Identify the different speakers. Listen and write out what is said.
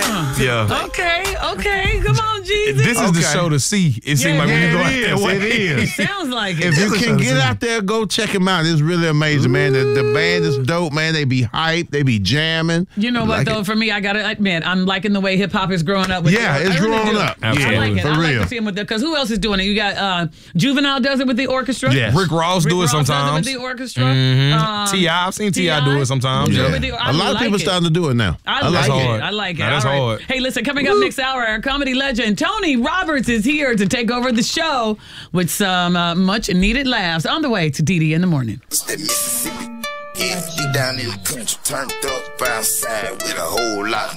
Speaker 1: Yeah.
Speaker 2: Okay. Come on, Jesus.
Speaker 1: This is the show to see. It seems like when you go out there.
Speaker 3: It is.
Speaker 2: Sounds like it.
Speaker 3: If you can get out there, go check him out. It's really amazing, man. The band is dope, man. They be hyped. They be jamming.
Speaker 2: You know what, though? For me, I got to admit, I'm liking the way hip-hop is growing up. With
Speaker 3: it's growing up.
Speaker 1: Absolutely.
Speaker 2: I like it.
Speaker 3: For
Speaker 2: I like
Speaker 3: real.
Speaker 2: to see him with it. Because who else is doing it? You got Juvenile does it with the orchestra.
Speaker 3: Yes.
Speaker 1: Rick Ross do it
Speaker 2: Ross
Speaker 1: sometimes.
Speaker 2: does it with the orchestra.
Speaker 1: T.I. I've seen T.I. do it sometimes.
Speaker 2: Yeah.
Speaker 3: A lot of people starting to do it now.
Speaker 2: I like it.
Speaker 1: That's hard.
Speaker 2: Hey, listen, coming up next hour, our comedy legend Tony Roberts is here to take over the show with some much-needed laughs on the way to DD in the morning.
Speaker 4: It's that Mississippi. Yeah, be down in the country, turned up outside with a whole lot